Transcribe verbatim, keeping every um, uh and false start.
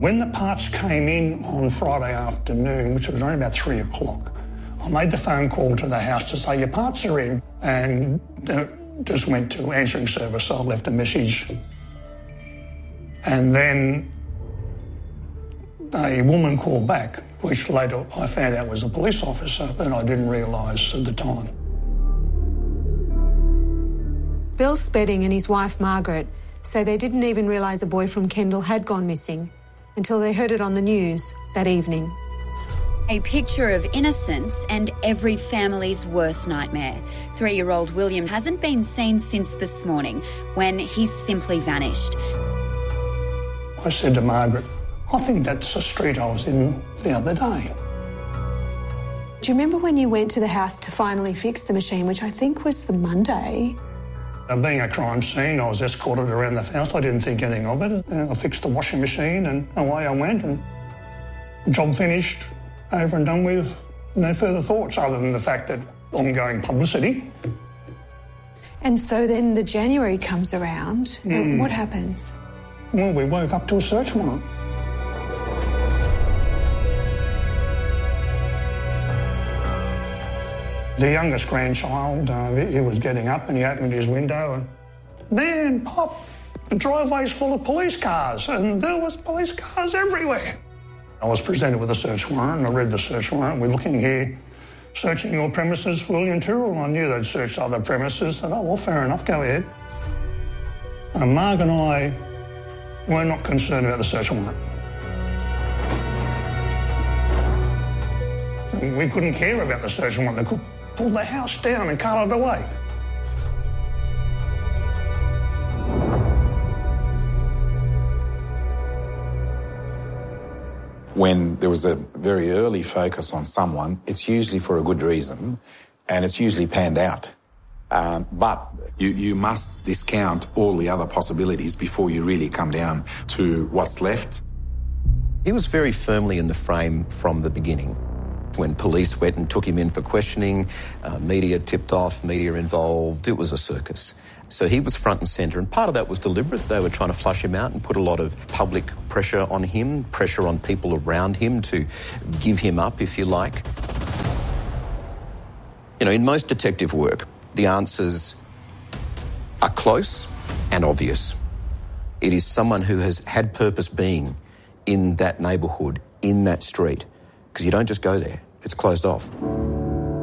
When the parts came in on Friday afternoon, which was around about three o'clock, I made the phone call to the house to say, your parts are in, and uh, just went to answering service. So I left a message. And then a woman called back, which later I found out was a police officer, but I didn't realise at the time. Bill Spedding and his wife Margaret say they didn't even realise a boy from Kendall had gone missing until they heard it on the news that evening. A picture of innocence and every family's worst nightmare. Three-year-old William hasn't been seen since this morning, when he's simply vanished. I said to Margaret, I think that's the street I was in the other day. Do you remember when you went to the house to finally fix the machine, which I think was the Monday? Uh, being a crime scene, I was escorted around the house. I didn't think anything of it. Uh, I fixed the washing machine and away I went, and job finished, over and done with. No further thoughts other than the fact that ongoing publicity. And so then the January comes around. Mm. What happens? Well, we woke up to a search warrant. The youngest grandchild, uh, he was getting up and he opened his window and, man, Pop, the driveway's full of police cars, and there was police cars everywhere. I was presented with a search warrant and I read the search warrant. We're looking here, searching your premises for William Tyrrell. I knew they'd searched other premises. I said, oh, well, fair enough, go ahead. And Marg and I were not concerned about the search warrant. We couldn't care about the search warrant. They could pull the house down and cart it away. When there was a very early focus on someone, it's usually for a good reason, and it's usually panned out. Um, but you, you must discount all the other possibilities before you really come down to what's left. He was very firmly in the frame from the beginning. When police went and took him in for questioning, uh, media tipped off, media involved, it was a circus. So he was front and centre, and part of that was deliberate. They were trying to flush him out and put a lot of public pressure on him, pressure on people around him to give him up, if you like. You know, in most detective work, the answers are close and obvious. It is someone who has had purpose being in that neighbourhood, in that street, because you don't just go there. It's closed off.